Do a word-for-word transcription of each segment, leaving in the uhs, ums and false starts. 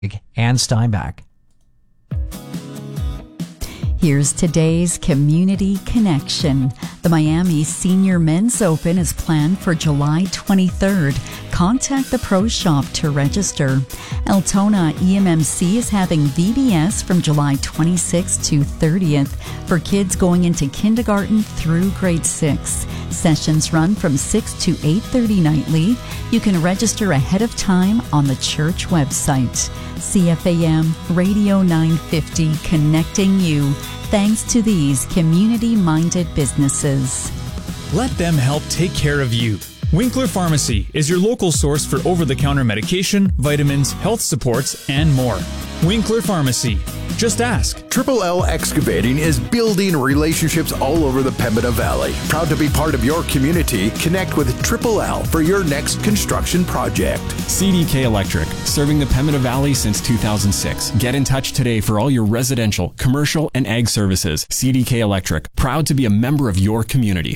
and Steinbach. Here's today's Community Connection. The Miami Senior Men's Open is planned for July twenty-third. Contact the Pro Shop to register. Altona E M M C is having V B S from July twenty-sixth to thirtieth for kids going into kindergarten through grade six. Sessions run from six to eight thirty nightly. You can register ahead of time on the church website. C F A M Radio nine fifty, connecting you. Thanks to these community-minded businesses. Let them help take care of you. Winkler Pharmacy is your local source for over-the-counter medication, vitamins, health supports, and more. Winkler Pharmacy. Just ask. Triple L Excavating is building relationships all over the Pembina Valley. Proud to be part of your community. Connect with Triple L for your next construction project. C D K Electric, serving the Pembina Valley since two thousand six. Get in touch today for all your residential, commercial, and ag services. C D K Electric, proud to be a member of your community.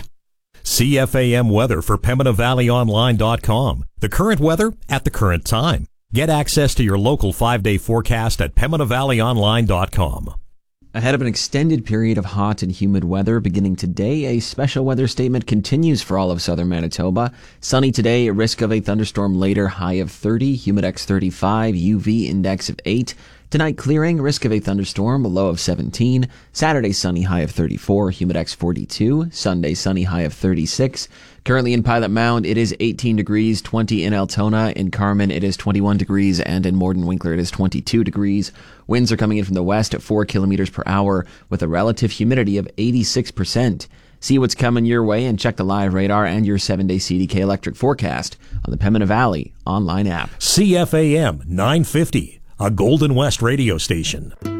C F A M weather for Pembina Valley Online dot com. The current weather at the current time. Get access to your local five-day forecast at Pembina Valley Online dot com. Ahead of an extended period of hot and humid weather beginning today, a special weather statement continues for all of southern Manitoba. Sunny today, a risk of a thunderstorm later, high of thirty, humidex thirty-five, U V index of eight. Tonight clearing, risk of a thunderstorm, a low of seventeen. Saturday sunny, high of thirty-four, humidex forty-two. Sunday sunny, high of thirty-six. Currently in Pilot Mound, it is eighteen degrees, twenty in Altona. In Carmen, it is twenty-one degrees, and in Morden Winkler, it is twenty-two degrees. Winds are coming in from the west at four kilometers per hour with a relative humidity of eighty-six percent. See what's coming your way and check the live radar and your seven-day C D K Electric forecast on the Pembina Valley online app. C F A M nine fifty, a Golden West radio station.